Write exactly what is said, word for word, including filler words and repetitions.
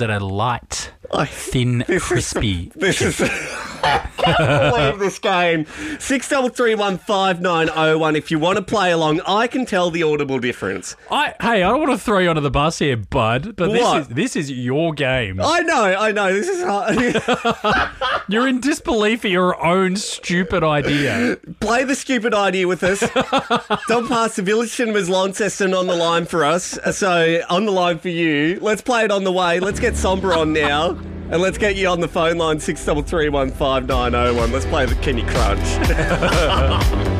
that are light, I- thin, crispy. This is... I can't believe this game. six three three one five nine oh one. If you want to play along, I can tell the audible difference. I hey, I don't want to throw you under the bus here, bud, but this What? is this is your game. I know, I know. This is hard. You're in disbelief at your own stupid idea. Play the stupid idea with us. Don't pass the Village Cinemas Launceston on the line for us. So, on the line for you. Let's play it on the way. Let's get Sombra on now. And let's get you on the phone line, six three three one five nine oh one. Let's play the Kenny Crunch.